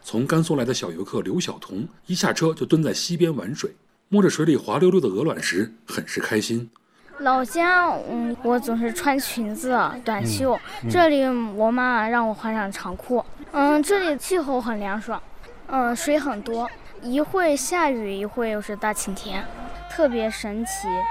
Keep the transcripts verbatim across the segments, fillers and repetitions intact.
从甘肃来的小游客刘晓彤一下车就蹲在溪边玩水，摸着水里滑溜溜的鹅卵石，很是开心。 老家，嗯，我总是穿裙子、短袖。嗯嗯、这里我妈让我换上长裤。嗯，这里气候很凉爽，嗯，水很多，一会下雨，一会又是大晴天，特别神奇。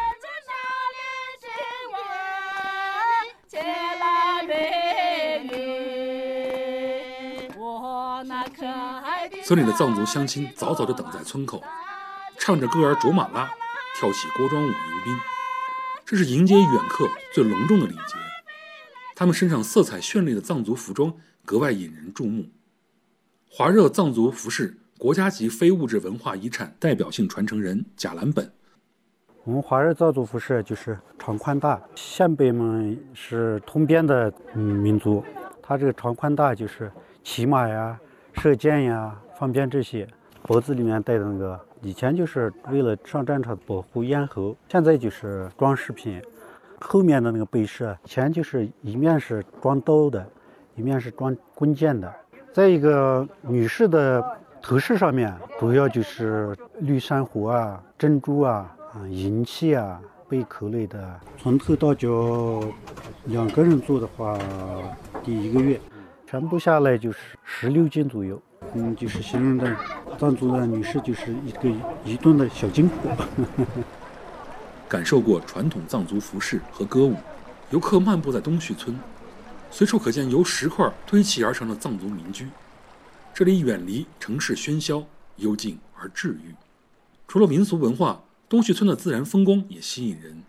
村里的藏族乡亲早早就等在村口，唱着歌儿卓玛拉，跳起锅庄舞迎宾。这是迎接远客最隆重的礼节。他们身上色彩绚丽的藏族服装格外引人注目。华热藏族服饰国家级非物质文化遗产代表性传承人贾兰本。 我们华热藏族服饰就是长宽大，鲜卑们是通边的嗯民族，他这个长宽大就是骑马呀、射箭呀方便这些。脖子里面戴的那个，以前就是为了上战场保护咽喉，现在就是装饰品。后面的那个背饰，以前就是一面是装刀的，一面是装弓箭的。再一个，女士的头饰上面主要就是绿珊瑚啊、珍珠啊、啊银器啊、贝壳类的。从头到脚，两个人做的话，第一个月全部下来就是十六斤左右。嗯，就是形容的藏族的女士就是一个一吨的小金库。 感受过传统藏族服饰和歌舞，游客漫步在东旭村，随处可见由石块堆砌而成的藏族民居。这里远离城市喧嚣，幽静而治愈。除了民俗文化，东旭村的自然风光也吸引人。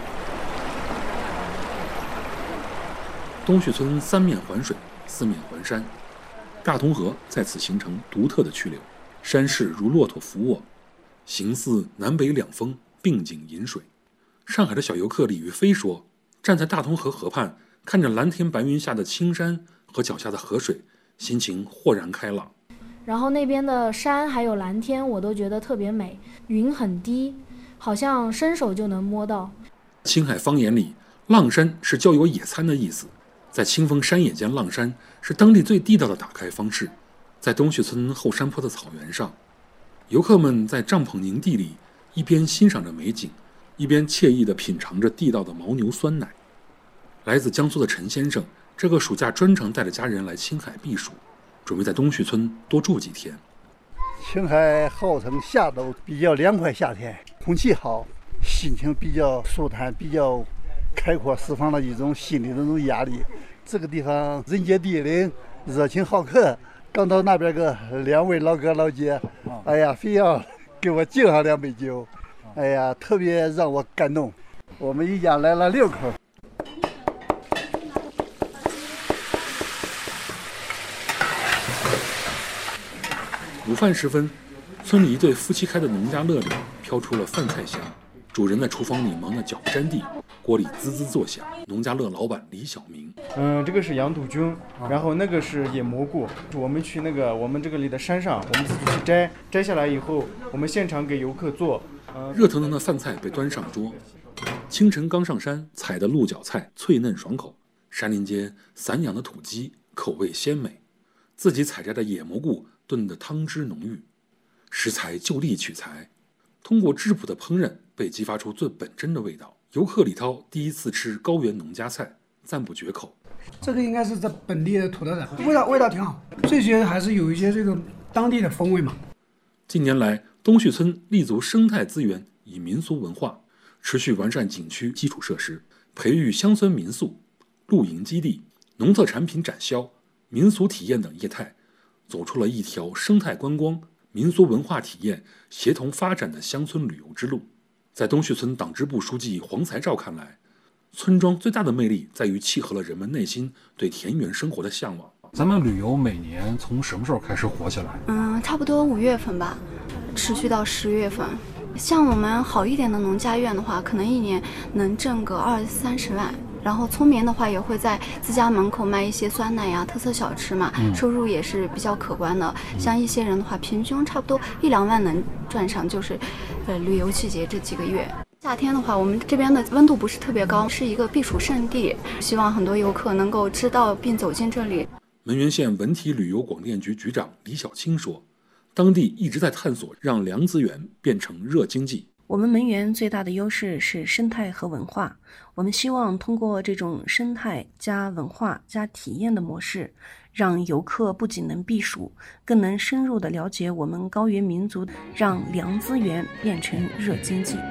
东旭村三面环水，四面环山。大同河在此形成独特的曲流，山势如骆驼俯卧，形似南北两峰并景饮水。上海的小游客李玉飞说，站在大同河河畔，看着蓝天白云下的青山和脚下的河水，心情豁然开朗。 然后那边的山还有蓝天我都觉得特别美，云很低，好像伸手就能摸到。 青海方言里，浪山是郊游野餐的意思，在清风山野间浪山是当地最地道的打开方式。在东旭村后山坡的草原上，游客们在帐篷营地里一边欣赏着美景，一边惬意地品尝着地道的牦牛酸奶。来自江苏的陈先生，这个暑假专程带着家人来青海避暑，准备在东旭村多住几天。 青海号称夏都，比较凉快，夏天空气好，心情比较舒坦，比较开阔，释放了一种心理的那种压力。这个地方人杰地灵，热情好客。刚到那边个两位老哥老姐，哎呀，非要给我敬上两杯酒，哎呀，特别让我感动。我们一家来了六口。 午饭时分，村里一对夫妻开的农家乐里飘出了饭菜香，主人在厨房里忙得脚不沾地，锅里滋滋作响。农家乐老板李小明， 嗯，这个是羊肚菌，然后那个是野蘑菇。我们去那个我们这个里的山上，我们自己去摘，摘下来以后，我们现场给游客做。 呃、热腾腾的饭菜被端上桌，清晨刚上山采的鹿角菜脆嫩爽口，山林间散养的土鸡口味鲜美，自己采摘的野蘑菇炖的汤汁浓郁，食材就地取材，通过质朴的烹饪被激发出最本真的味道。游客李涛第一次吃高原农家菜，赞不绝口。 这个应该是在本地的土特产，味道味道挺好，这些还是有一些这个当地的风味嘛。 近年来，东旭村立足生态资源与民俗文化，持续完善景区基础设施，培育乡村民宿、露营基地、农特产品展销、民俗体验等业态，走出了一条生态观光、民俗文化体验协同发展的乡村旅游之路。在东旭村党支部书记黄才照看来，村庄最大的魅力在于契合了人们内心对田园生活的向往。 咱们旅游每年从什么时候开始火起来？ 嗯，差不多五月份吧，持续到十月份。像我们好一点的农家院的话，可能一年能挣个二三十万。然后村民的话也会在自家门口卖一些酸奶呀、特色小吃嘛，嗯、收入也是比较可观的。嗯、像一些人的话，平均差不多一两万能赚上，就是呃旅游季节这几个月。夏天的话，我们这边的温度不是特别高，是一个避暑胜地，希望很多游客能够知道并走进这里。 汶源县文体旅游广电局局长李小青说，当地一直在探索让凉资源变成热经济。 我们汶源最大的优势是生态和文化，我们希望通过这种生态加文化加体验的模式，让游客不仅能避暑，更能深入地了解我们高原民族，让凉资源变成热经济。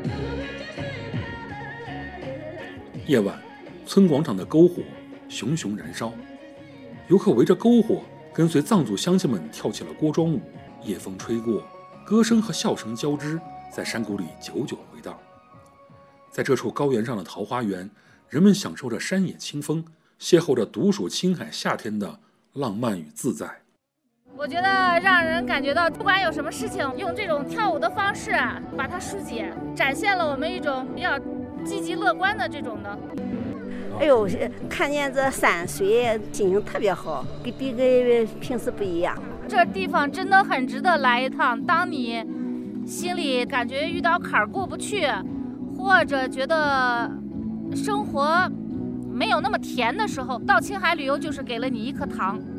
夜晚，村广场的篝火熊熊燃烧，游客围着篝火，跟随藏族乡亲们跳起了锅庄舞。夜风吹过，歌声和笑声交织，在山谷里久久回荡。在这处高原上的桃花源，人们享受着山野清风，邂逅着独属青海夏天的浪漫与自在。 我觉得让人感觉到，不管有什么事情，用这种跳舞的方式啊，把它疏解，展现了我们一种比较积极乐观的这种的。 哎呦，看见这山水，心情特别好，跟比跟平时不一样。 这地方真的很值得来一趟。当你心里感觉遇到坎儿过不去，或者觉得生活没有那么甜的时候，到青海旅游就是给了你一颗糖。